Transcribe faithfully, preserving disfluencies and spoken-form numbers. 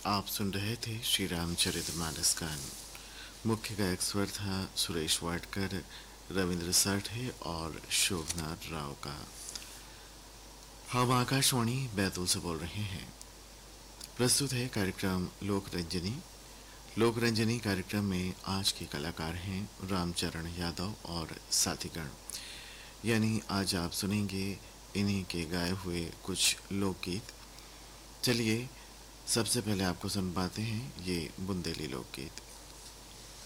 आप सुन रहे थे श्री रामचरितमानस गान। मुख्य गायक स्वर था सुरेश वाडकर, रविंद्र साठे और शोभनाथ राव का। हम आकाशवाणी बैतूल से बोल रहे हैं। प्रस्तुत है कार्यक्रम लोकरंजनी। लोकरंजनी कार्यक्रम में आज के कलाकार हैं रामचरण यादव और साथीगण। यानी आज आप सुनेंगे इन्हीं के गाए हुए कुछ लोकगीत। चलिए सबसे पहले आपको सुन पाते हैं ये बुंदेली लोकगीत।